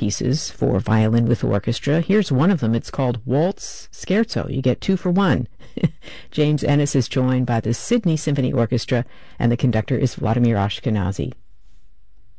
pieces for violin with orchestra. Here's one of them. It's called Waltz Scherzo. You get 2 for 1. James Ennis is joined by the Sydney Symphony Orchestra, and the conductor is Vladimir Ashkenazy.